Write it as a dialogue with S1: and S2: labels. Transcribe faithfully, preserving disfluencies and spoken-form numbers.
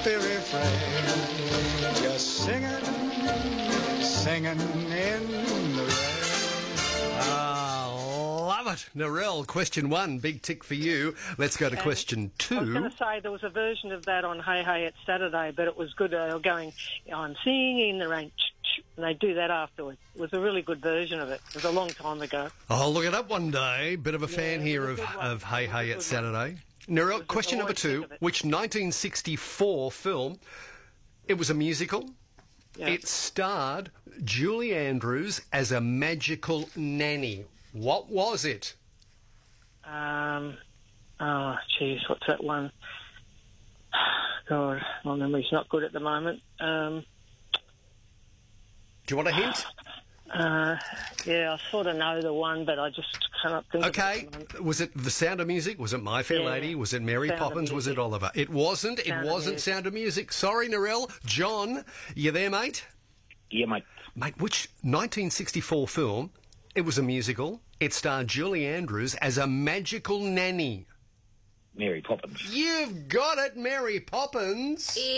S1: happy refrain, just singing, singing in the rain.
S2: Ah, love it. Narelle, question one, big tick for you. Let's go to
S3: And
S2: question
S3: I was
S2: two.
S3: going to say there was a version of that on Hey Hey It's Saturday, but it was good. They were going, I'm singing in the rain, and they do that afterwards. It was a really good version of it. It was a long time ago.
S2: I'll look it up one day. Bit of a fan
S3: Yeah,
S2: here
S3: it was
S2: of,
S3: a good one.
S2: of Hey
S3: It was
S2: Hey
S3: a
S2: It's
S3: good one.
S2: Saturday. Narelle,
S3: was-
S2: question
S3: I
S2: number
S3: always think
S2: two.
S3: of it.
S2: Which nineteen sixty-four film? It was a musical.
S3: Yeah.
S2: It starred Julie Andrews as a magical nanny. What was it?
S3: Um, oh, geez, what's that one? God, my memory's not good at the moment. Um,
S2: Do you want a hint?
S3: uh, yeah, I sort of know the one, but I just cannot think
S2: Okay.
S3: of it at the moment.
S2: Was it The Sound of Music? Was it My Fair
S3: Yeah.
S2: Lady? Was it Mary
S3: Sound of
S2: Poppins? Was it
S3: Music.
S2: Oliver? It wasn't. It
S3: Sound of
S2: wasn't
S3: Music.
S2: Sound of Music. Sorry, Narelle. John, you there, mate?
S4: Yeah, mate.
S2: Mate, which nineteen sixty-four film? It was a musical. It starred Julie Andrews as a magical nanny.
S4: Mary Poppins.
S2: You've got it, Mary Poppins.